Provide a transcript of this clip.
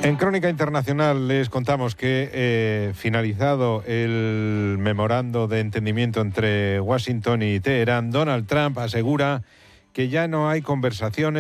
En Crónica Internacional les contamos que finalizado el memorando de entendimiento entre Washington y Teherán, Donald Trump asegura que ya no hay conversaciones